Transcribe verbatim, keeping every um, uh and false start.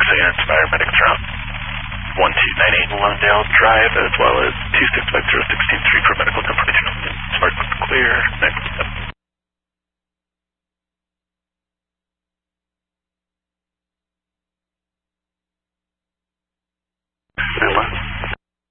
Air Inspire medics route one two nine eight Lawndale Drive, as well as two six five zero one six two three for medical confirmation. Smart clear, next.